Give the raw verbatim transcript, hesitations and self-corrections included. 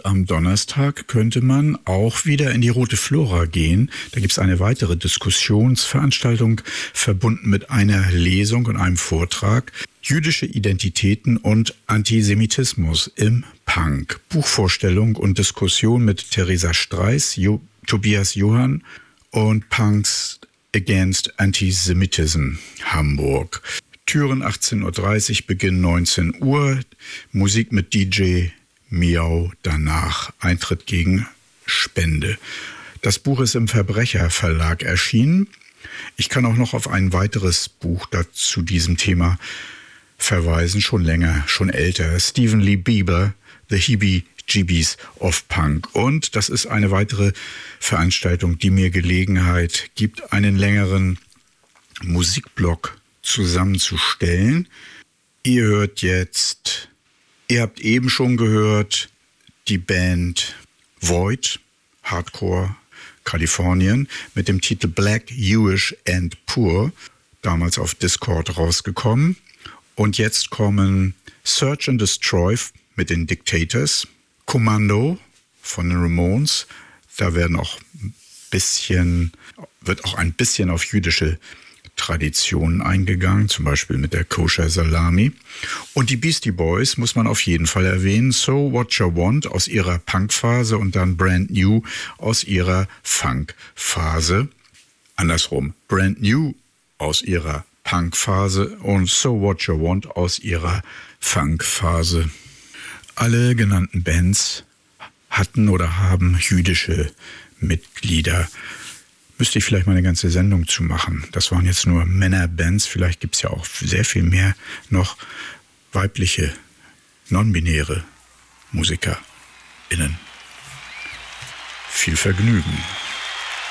Und am Donnerstag könnte man auch wieder in die Rote Flora gehen. Da gibt es eine weitere Diskussionsveranstaltung, verbunden mit einer Lesung und einem Vortrag. Jüdische Identitäten und Antisemitismus im Punk. Buchvorstellung und Diskussion mit Theresa Streis, jo- Tobias Johann und Punks Against Antisemitism Hamburg. Türen achtzehn Uhr dreißig, Beginn neunzehn Uhr. Musik mit D J Miau danach. Eintritt gegen Spende. Das Buch ist im Verbrecherverlag erschienen. Ich kann auch noch auf ein weiteres Buch dazu diesem Thema verweisen, schon länger, schon älter. Stephen Lee Bieber, The Heebie-Jeebies of Punk. Und das ist eine weitere Veranstaltung, die mir Gelegenheit gibt, einen längeren Musikblock zusammenzustellen. Ihr hört jetzt, ihr habt eben schon gehört, die Band Void, Hardcore, Kalifornien, mit dem Titel Black, Jewish and Poor, damals auf Discord rausgekommen. Und jetzt kommen Search and Destroy mit den Dictators, Commando von den Ramones. Da werden auch ein bisschen, wird auch ein bisschen auf jüdische Traditionen eingegangen, zum Beispiel mit der Kosher Salami. Und die Beastie Boys muss man auf jeden Fall erwähnen. So What You Want aus ihrer Punk-Phase und dann Brand New aus ihrer Funk-Phase. Andersrum, Brand New aus ihrer Punk-Phase und So What You Want aus ihrer Funk-Phase. Alle genannten Bands hatten oder haben jüdische Mitglieder. Müsste ich vielleicht mal eine ganze Sendung zu machen. Das waren jetzt nur Männerbands. Vielleicht gibt es ja auch sehr viel mehr noch weibliche, non-binäre MusikerInnen. Viel Vergnügen.